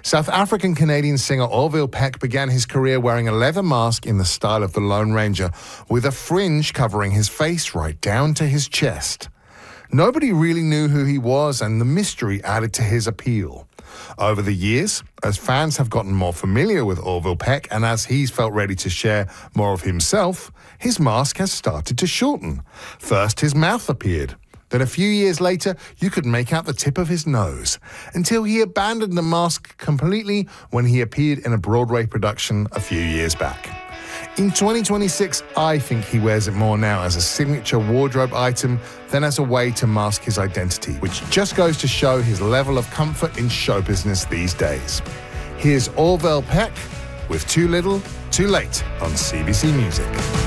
South African-Canadian singer Orville Peck began his career wearing a leather mask in the style of the Lone Ranger, with a fringe covering his face right down to his chest. Nobody really knew who he was, and the mystery added to his appeal. Over the years, as fans have gotten more familiar with Orville Peck and as he's felt ready to share more of himself, his mask has started to shorten. First, his mouth appeared. Then a few years later, you could make out the tip of his nose, until he abandoned the mask completely when he appeared in a Broadway production a few years back. In 2026, I think he wears it more now as a signature wardrobe item than as a way to mask his identity, which just goes to show his level of comfort in show business these days. Here's Orville Peck with Too Little, Too Late on CBC Music.